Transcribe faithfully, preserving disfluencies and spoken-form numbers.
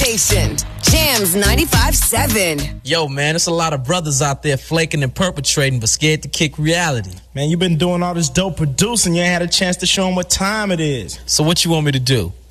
station, Jams ninety-five point seven. Yo, man, there's a lot of brothers out there flaking and perpetrating but scared to kick reality. Man, you've been doing all this dope producing. You ain't had a chance to show them what time it is. So what you want me to do?